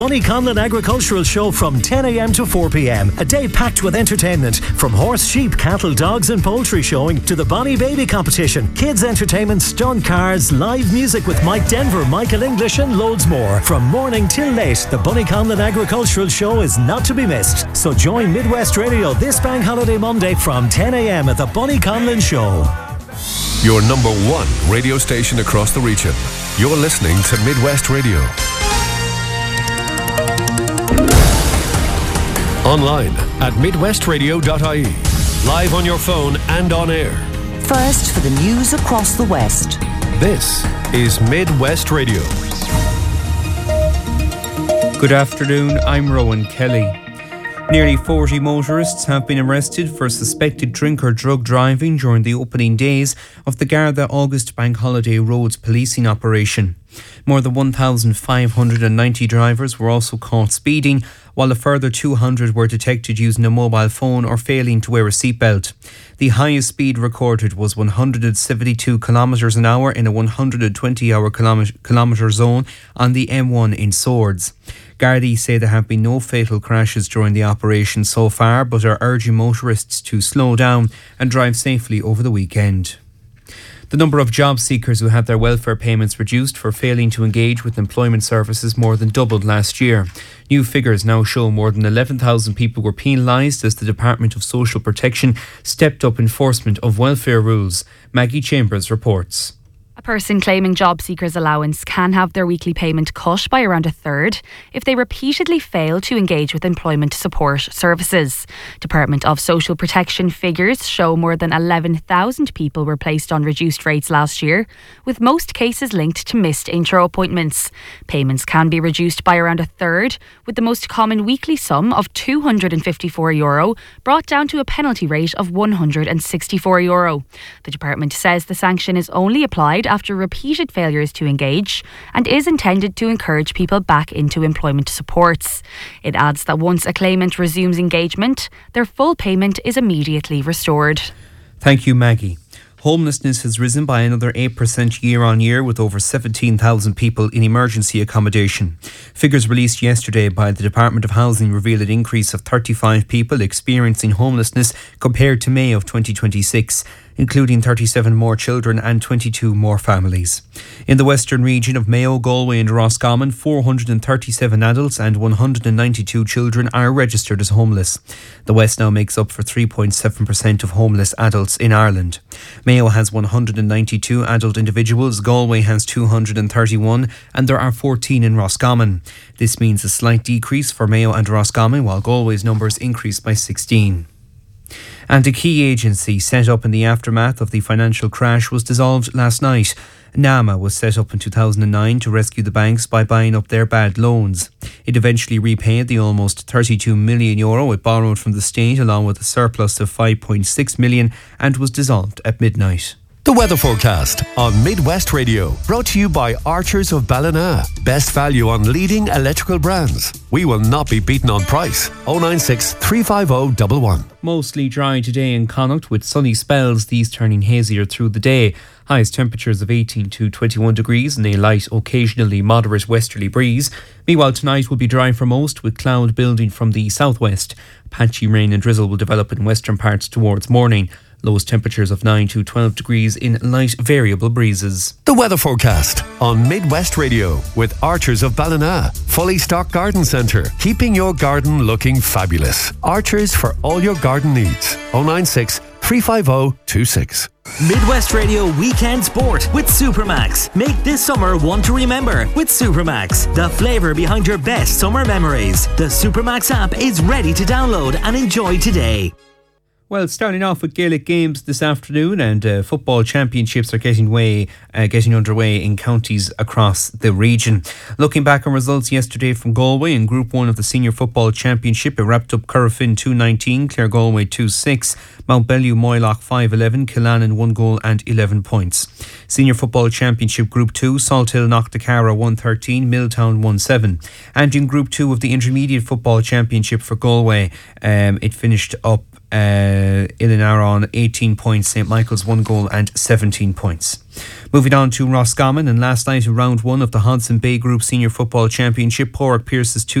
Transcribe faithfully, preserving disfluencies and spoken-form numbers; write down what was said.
Bonnie Conlon Agricultural Show from ten a.m. to four p.m. A day packed with entertainment, from horse, sheep, cattle, dogs and poultry showing to the Bonnie Baby competition, kids entertainment, stunt cars, live music with Mike Denver, Michael English and loads more. From morning till late, the Bonnie Conlon Agricultural Show is not to be missed. So join Midwest Radio this Bank Holiday Monday from ten a.m. at the Bonnie Conlon Show. Your number one radio station across the region. You're listening to Midwest Radio. Online at midwest radio dot I E. Live on your phone and on air. First for the news across the West. This is Midwest Radio. Good afternoon, I'm Rowan Kelly. Nearly forty motorists have been arrested for suspected drink or drug driving during the opening days of the Garda August Bank Holiday Roads policing operation. More than one thousand five hundred ninety drivers were also caught speeding, while a further two hundred were detected using a mobile phone or failing to wear a seatbelt. The highest speed recorded was one hundred seventy-two kilometres an hour in a one hundred twenty hour kilometre zone on the M one in Swords. Gardaí say there have been no fatal crashes during the operation so far, but are urging motorists to slow down and drive safely over the weekend. The number of job seekers who had their welfare payments reduced for failing to engage with employment services more than doubled last year. New figures now show more than eleven thousand people were penalised as the Department of Social Protection stepped up enforcement of welfare rules. Maggie Chambers reports. A person claiming job seekers allowance can have their weekly payment cut by around a third if they repeatedly fail to engage with employment support services. Department of Social Protection figures show more than eleven thousand people were placed on reduced rates last year, with most cases linked to missed intro appointments. Payments can be reduced by around a third, with the most common weekly sum of two hundred fifty-four euro brought down to a penalty rate of one hundred sixty-four euro. The department says the sanction is only applied after repeated failures to engage and is intended to encourage people back into employment supports. It adds that once a claimant resumes engagement, their full payment is immediately restored. Thank you, Maggie. Homelessness has risen by another eight percent year on year, with over seventeen thousand people in emergency accommodation. Figures released yesterday by the Department of Housing reveal an increase of thirty-five people experiencing homelessness compared to May of twenty twenty-six, including thirty-seven more children and twenty-two more families. In the western region of Mayo, Galway and Roscommon, four hundred thirty-seven adults and one hundred ninety-two children are registered as homeless. The West now makes up for three point seven percent of homeless adults in Ireland. Mayo has one hundred ninety-two adult individuals, Galway has two hundred thirty-one, and there are fourteen in Roscommon. This means a slight decrease for Mayo and Roscommon, while Galway's numbers increased by sixteen. And a key agency set up in the aftermath of the financial crash was dissolved last night. NAMA was set up in two thousand nine to rescue the banks by buying up their bad loans. It eventually repaid the almost thirty-two million euro it borrowed from the state, along with a surplus of five point six million, and was dissolved at midnight. The weather forecast on Midwest Radio, brought to you by Archers of Ballina. Best value on leading electrical brands. We will not be beaten on price. oh nine six, three five oh, one one. Mostly dry today in Connacht, with sunny spells, these turning hazier through the day. Highest temperatures of eighteen to twenty-one degrees and a light, occasionally moderate westerly breeze. Meanwhile, tonight will be dry for most, with cloud building from the southwest. Patchy rain and drizzle will develop in western parts towards morning. Lowest temperatures of nine to twelve degrees in light variable breezes. The weather forecast on Midwest Radio with Archers of Ballina. Fully stocked garden centre, keeping your garden looking fabulous. Archers for all your garden needs. oh nine six, three five oh, two six. Midwest Radio Weekend Sport with Supermax. Make this summer one to remember with Supermax, the flavour behind your best summer memories. The Supermax app is ready to download and enjoy today. Well, starting off with Gaelic games this afternoon, and uh, football championships are getting way, uh, getting underway in counties across the region. Looking back on results yesterday from Galway in Group one of the Senior Football Championship, it wrapped up Currafin two nineteen, Clare Galway two six, Mount Bellew Moylock five eleven, Killannon one goal and eleven points. Senior Football Championship Group two, Salthill knocked Cara one thirteen, Milltown one seven. And in Group two of the Intermediate Football Championship for Galway, um, it finished up Uh, Illinara eighteen points, St Michael's one goal and seventeen points. Moving on to Roscommon, and last night in round one of the Hodson Bay Group Senior Football Championship, Porrick Pierce's two